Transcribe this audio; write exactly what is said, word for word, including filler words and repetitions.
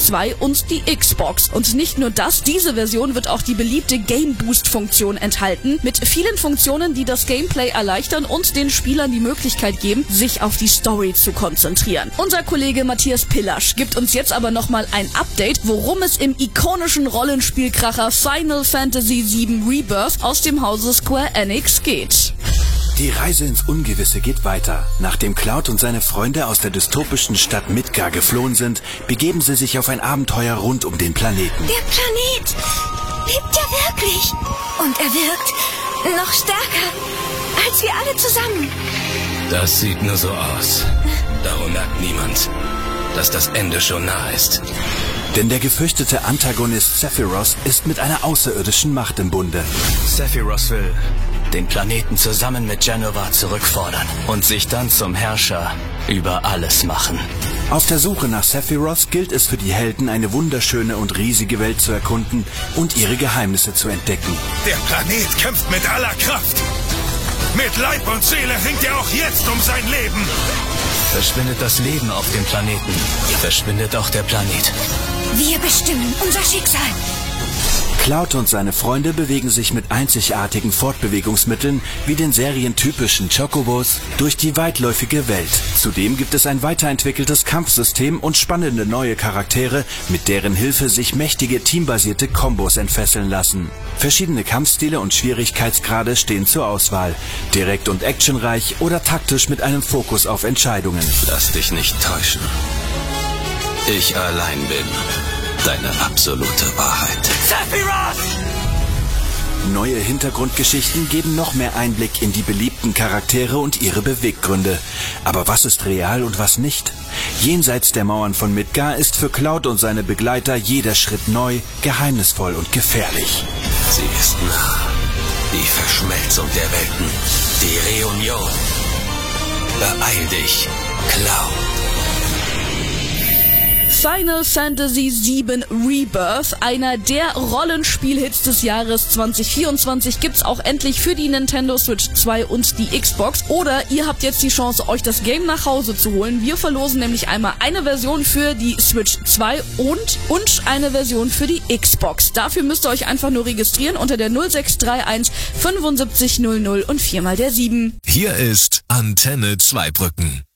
zwei und die Xbox. Und nicht nur das, diese Version wird auch die beliebte Game Boost Funktion enthalten, mit vielen Funktionen, die das Gameplay erleichtern und den Spielern die Möglichkeit geben, sich auf die Story zu konzentrieren. Unser Kollege Matthias Pillasch gibt uns jetzt aber nochmal ein Update, worum es im ikonischen Rollenspielkracher Final Fantasy sieben Rebirth aus dem Hause Square Enix geht. Die Reise ins Ungewisse geht weiter. Nachdem Cloud und seine Freunde aus der dystopischen Stadt Midgar geflohen sind, begeben sie sich auf ein Abenteuer rund um den Planeten. Der Planet lebt ja wirklich. Und er wirkt noch stärker als wir alle zusammen. Das sieht nur so aus. Darum merkt niemand, dass das Ende schon nah ist. Denn der gefürchtete Antagonist Sephiroth ist mit einer außerirdischen Macht im Bunde. Sephiroth will den Planeten zusammen mit Jenova zurückfordern und sich dann zum Herrscher über alles machen. Auf der Suche nach Sephiroth gilt es für die Helden, eine wunderschöne und riesige Welt zu erkunden und ihre Geheimnisse zu entdecken. Der Planet kämpft mit aller Kraft. Mit Leib und Seele ringt er auch jetzt um sein Leben. Verschwindet das Leben auf dem Planeten, verschwindet auch der Planet. Wir bestimmen unser Schicksal. Cloud und seine Freunde bewegen sich mit einzigartigen Fortbewegungsmitteln wie den serientypischen Chocobos durch die weitläufige Welt. Zudem gibt es ein weiterentwickeltes Kampfsystem und spannende neue Charaktere, mit deren Hilfe sich mächtige teambasierte Kombos entfesseln lassen. Verschiedene Kampfstile und Schwierigkeitsgrade stehen zur Auswahl. Direkt und actionreich oder taktisch mit einem Fokus auf Entscheidungen. Lass dich nicht täuschen. Ich allein bin deine absolute Wahrheit. Sephiroth! Neue Hintergrundgeschichten geben noch mehr Einblick in die beliebten Charaktere und ihre Beweggründe. Aber was ist real und was nicht? Jenseits der Mauern von Midgar ist für Cloud und seine Begleiter jeder Schritt neu, geheimnisvoll und gefährlich. Sie ist nah. Die Verschmelzung der Welten. Die Reunion. Beeil dich, Cloud. Final Fantasy sieben Rebirth, einer der Rollenspielhits des Jahres zwanzig vierundzwanzig, gibt's auch endlich für die Nintendo Switch zwei und die Xbox. Oder ihr habt jetzt die Chance, euch das Game nach Hause zu holen. Wir verlosen nämlich einmal eine Version für die Switch zwei und, und eine Version für die Xbox. Dafür müsst ihr euch einfach nur registrieren unter der null sechs drei eins fünfundsiebzig null null und viermal der sieben. Hier ist Antenne Zweibrücken.